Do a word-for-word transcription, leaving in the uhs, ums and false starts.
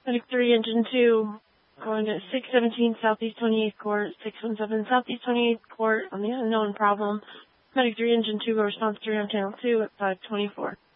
Medic three, Engine two, going to six seventeen Southeast twenty-eighth Court, six one seven Southeast twenty-eighth Court on the unknown problem. Medic three, Engine two, go response three on Channel two at five twenty-four.